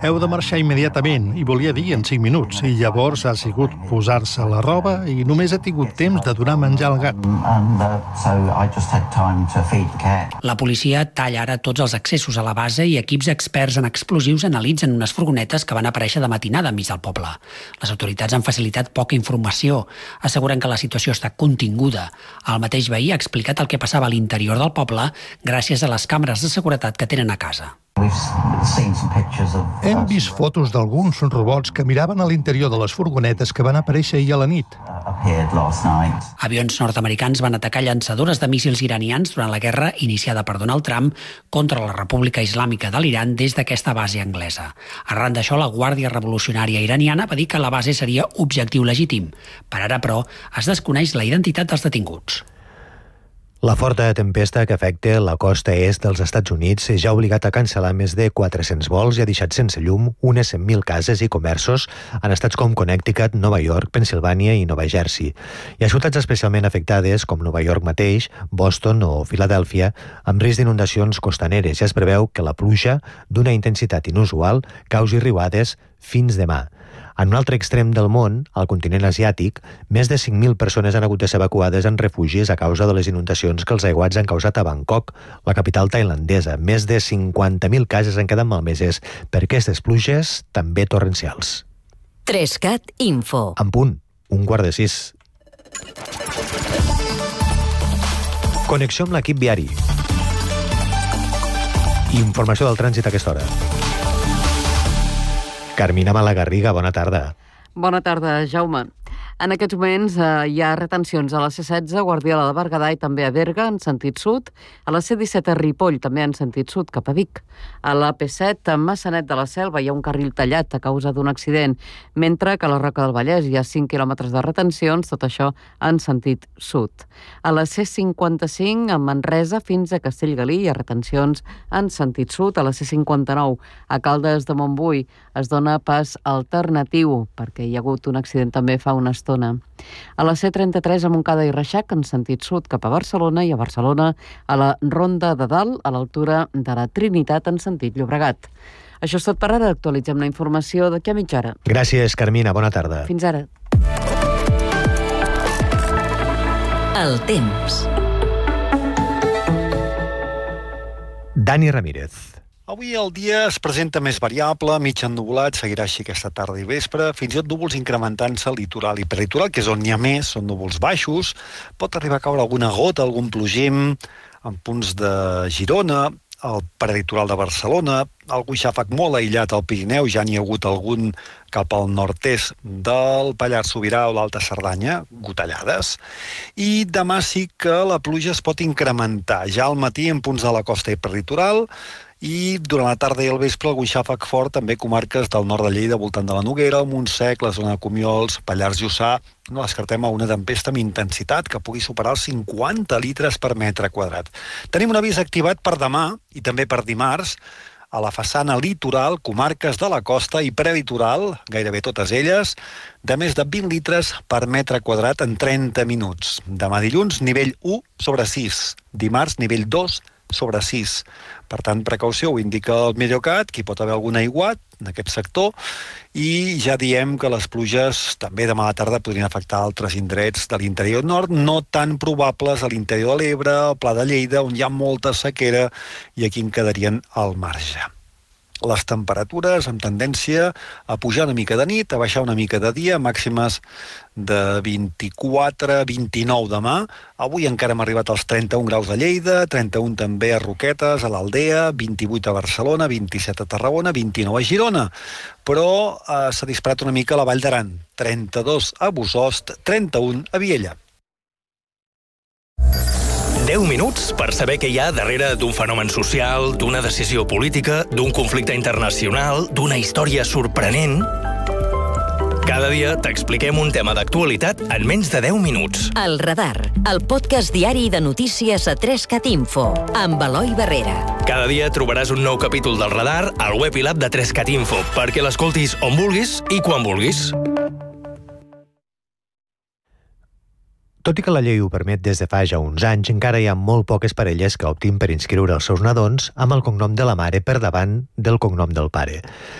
Heu de marxar immediatament, i volia dir en 5 minuts, i llavors ha sigut posar-se la roba i només ha tingut temps de donar menjar al gat. La policia talla ara tots els accessos a la base i equips experts en explosius analitzen unes furgonetes que van aparèixer de matinada enmig del poble. Les autoritats han facilitat poca informació, asseguren que la situació està continguda. El mateix veí ha explicat el que passava a l'interior del poble gràcies a les càmeres de seguretat que tenen a casa. Hem vist fotos d'alguns robots que miraven a l'interior de les furgonetes que van aparèixer ahir a la nit. Avions nord-americans van atacar llançadores de míssils iranians durant la guerra iniciada per Donald Trump contra la República Islàmica de l'Iran des d'aquesta base anglesa. Arran d'això, la Guàrdia Revolucionària Iraniana va dir que la base seria objectiu legítim. Per ara, però, es desconeix la identitat dels detinguts. La forta tempesta que afecta la costa est dels Estats Units ja ha obligat a cancel·lar més de 400 vols i ha deixat sense llum unes 100.000 cases i comerços en estats com Connecticut, Nova York, Pennsilvània i Nova Jersey. Hi ha ciutats especialment afectades com Nova York mateix, Boston o Filadèlfia, amb risc d'inundacions costaneres, i es preveu que la pluja, d'una intensitat inusual, causi riuades fins demà. En un altre extrem del món, al continent asiàtic, més de 5.000 persones han hagut de ser evacuades en refugis a causa de les inundacions que els aiguats han causat a Bangkok, la capital tailandesa. Més de 50.000 cases han quedat malmeses per aquestes pluges també torrencials. 3CAT Info. En punt, 5:15. Connexió amb l'equip viari. Informació del trànsit a aquesta hora. Carmina Malagarriga, bona tarda. Bona tarda, Jaume. En aquests moments hi ha retencions a la C16, Guardiola de Berguedà i també a Berga, en sentit sud, a la C17 a Ripoll, també en sentit sud, cap a Vic. A la P7, a Maçanet de la Selva, hi ha un carril tallat a causa d'un accident, mentre que a la Roca del Vallès hi ha 5 quilòmetres de retencions, tot això en sentit sud. A la C55, a Manresa, fins a Castellgalí, hi ha retencions en sentit sud. A la C59, a Caldes de Montbui, es dona pas alternatiu, perquè hi ha hagut un accident també fa una estona. A la C33 a Montcada i Reixac, en sentit sud cap a Barcelona, i a Barcelona a la Ronda de Dalt, a l'altura de la Trinitat, en sentit Llobregat. Això és tot per ara. Actualitzem la informació d'aquí a mitja hora. Gràcies, Carmina. Bona tarda. Fins ara. El temps. Dani Ramírez. Avui el dia es presenta més variable, mig ennuvolat, seguirà així aquesta tarda i vespre, fins i tot núvols incrementant-se al litoral i peritoral, que és on n'hi ha més, són núvols baixos, pot arribar a caure alguna gota, algun plogim en punts de Girona, al peritoral de Barcelona, algun xàfec molt aïllat al Pirineu, ja n'hi ha hagut algun cap al nord-est del Pallars Sobirà o l'Alta Cerdanya, gotellades, i demà sí que la pluja es pot incrementar, ja al matí en punts de la costa i peritoral, i durant la tarda i el vespre algun xàfec fort també comarques del nord de Lleida, voltant de la Noguera, el Montsec, la zona de Comiols, Pallars Jussà. No descartem una tempesta amb intensitat que pugui superar els 50 litres per metre quadrat. Tenim un avís activat per demà i també per dimarts a la façana litoral, comarques de la costa i prelitoral, gairebé totes elles, de més de 20 litres per metre quadrat en 30 minuts. Demà dilluns, nivell 1 sobre 6. Dimarts, nivell 2 sobre 6. Per tant, precaució, ho indica el Meteocat, que hi pot haver algun aiguat en aquest sector, i ja diem que les pluges també demà a la tarda podrien afectar altres indrets de l'interior nord, no tan probables a l'interior de l'Ebre, al Pla de Lleida, on hi ha molta sequera, i aquí en quedarien al marge. Les temperatures amb tendència a pujar una mica de nit, a baixar una mica de dia, màximes de 24-29 demà. Avui encara hem arribat als 31 graus a Lleida, 31 també a Roquetes, a l'Aldea, 28 a Barcelona, 27 a Tarragona, 29 a Girona. Però s'ha disparat una mica a la Vall d'Aran, 32 a Bossòst, 31 a Viella. 10 minuts per saber què hi ha darrere d'un fenomen social, d'una decisió política, d'un conflicte internacional, d'una història sorprenent. Cada dia t'expliquem un tema d'actualitat en menys de 10 minuts. El Radar, el podcast diari de notícies a 3CAT Info, amb Eloi Barrera. Cada dia trobaràs un nou capítol del Radar al web i l'app de 3CAT Info, perquè l'escoltis on vulguis i quan vulguis. Tot i que la llei ho permet des de fa ja uns anys, encara hi ha molt poques parelles que optin per inscriure els seus nadons amb el cognom de la mare per davant del cognom del pare.